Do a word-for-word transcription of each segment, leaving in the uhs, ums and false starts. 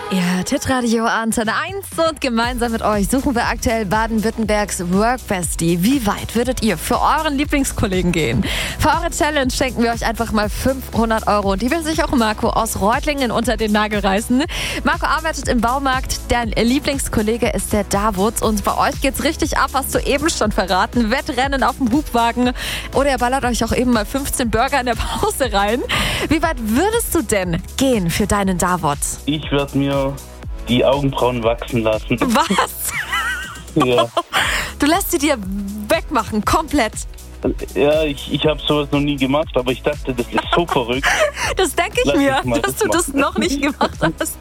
Ja, Hitradio Antenne eins und gemeinsam mit euch suchen wir aktuell Baden-Württembergs Workbestie. Wie weit würdet ihr für euren Lieblingskollegen gehen? Für eure Challenge schenken wir euch einfach mal fünfhundert Euro. Und die will sich auch Marco aus Reutlingen unter den Nagel reißen. Marco arbeitet im Baumarkt, dein Lieblingskollege ist der Davut und bei euch geht's richtig ab, hast du eben schon verraten. Wettrennen auf dem Hubwagen oder ihr ballert euch auch eben mal fünfzehn Burger in der Pause rein. Wie weit würdest du denn gehen für deinen Davut? Ich werde mir die Augenbrauen wachsen lassen. Was? Ja. Du lässt sie dir wegmachen, komplett. Ja, ich, ich habe sowas noch nie gemacht, aber ich dachte, das ist so verrückt. Das denke ich Lass mir, ich mal dass das du das machen. noch nicht gemacht hast.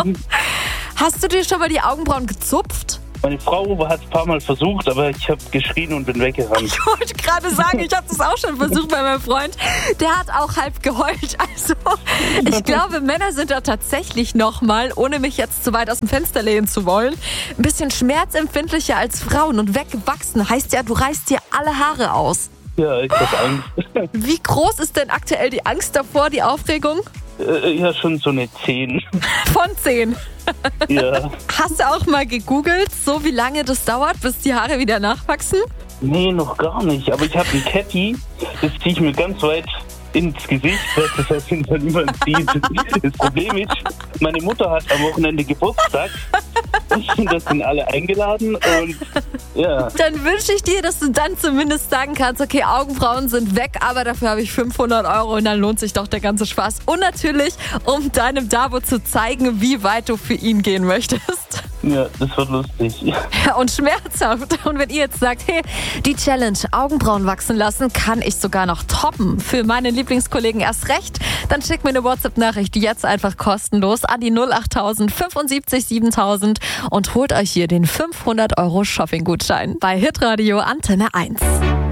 Hast du dir schon mal die Augenbrauen gezupft? Meine Frau hat es ein paar Mal versucht, aber ich habe geschrien und bin weggerannt. Ich wollte gerade sagen, ich habe das auch schon versucht bei meinem Freund. Der hat auch halb geheult. Also ich glaube, Männer sind da tatsächlich nochmal, ohne mich jetzt zu weit aus dem Fenster lehnen zu wollen, ein bisschen schmerzempfindlicher als Frauen. Und weggewachsen heißt ja, du reißt dir alle Haare aus. Ja, ich habe Angst. Wie groß ist denn aktuell die Angst davor, die Aufregung? Äh, ja, schon so eine zehn. Von zehn. Ja. Hast du auch mal gegoogelt, so wie lange das dauert, bis die Haare wieder nachwachsen? Nee, noch gar nicht. Aber ich habe ein Cappy, das ziehe ich mir ganz weit ins Gesicht, dass das hinter niemand sieht. Das Problem ist, meine Mutter hat am Wochenende Geburtstag. Und das sind alle eingeladen und ja. Dann wünsche ich dir, dass du dann zumindest sagen kannst, okay, Augenbrauen sind weg, aber dafür habe ich fünfhundert Euro und dann lohnt sich doch der ganze Spaß. Und natürlich, um deinem Davut zu zeigen, wie weit du für ihn gehen möchtest. Ja, das wird lustig. Ja, und schmerzhaft. Und wenn ihr jetzt sagt, hey, die Challenge Augenbrauen wachsen lassen, kann ich sogar noch toppen. Für meine Lieblingskollegen erst recht. Dann schickt mir eine WhatsApp-Nachricht jetzt einfach kostenlos an die null acht null null sieben fünf sieben sieben null und holt euch hier den fünfhundert Euro Shopping-Gutschein bei Hitradio Antenne eins.